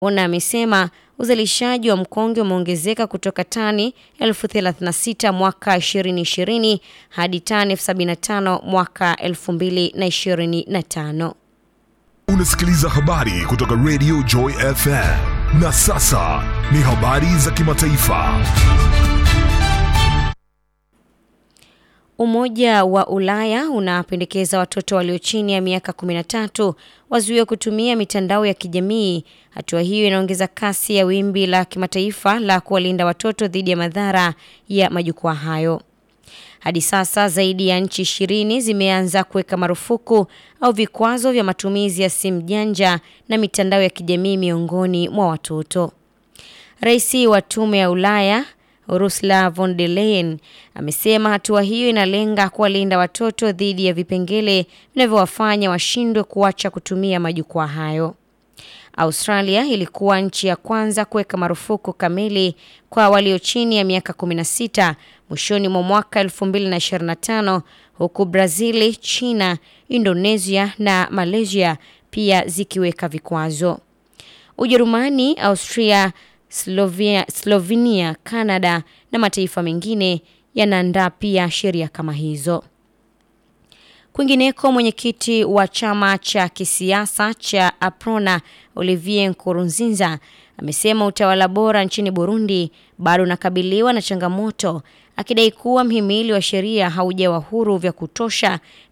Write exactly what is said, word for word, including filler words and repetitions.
Ona amesema uzalishaji wa mkonge umeongezeka kutoka tani elfu thelathini na sita mwaka ishirini ishirini hadi tani elfu sabini na tano mwaka elfu mbili na ishirini na tano. Unasikiliza habari kutoka Radio Joy F M. Na sasa ni habari za kimataifa. Umoja wa Ulaya unapendekeza watoto walio chini ya miaka kumi na tatu wazuiwe kutumia mitandao ya kijamii. Hatua hiyo inaongeza kasi ya wimbi la kimataifa la kuwalinda watoto dhidi ya madhara ya majukwaa hayo. Hadi sasa zaidi ya nchi ishirini zimeanza kuweka marufuku au vikwazo vya matumizi ya simu janja na mitandao ya kijamii miongoni mwa watoto. Rais wa Tume ya Ulaya Ursula von der Leyen amesema hatua hiyo inalenga kuwalinda watoto dhidi ya vipengele vinavyowafanya washindwe kuacha kutumia majukwaa hayo. Australia ilikuwa nchi ya kwanza kuweka marufuku kamili kwa walio chini ya miaka kumi na sita mwishoni mwa mwaka elfu mbili na ishirini na tano, huku Brazil, China, Indonesia na Malaysia pia zikiweka vikwazo. Ujerumani, Austria, Slovenia, Slovenia, Canada na mataifa mengine yanaandaa pia sheria kama hizo. Kwingineko, mwenyekiti wa chama cha kisiasa cha Aprona Olivier Nkurunziza amesema utawala bora nchini Burundi bado unakabiliwa na changamoto, akidai kuwa mhimili wa sheria haujawa huru vya kutosha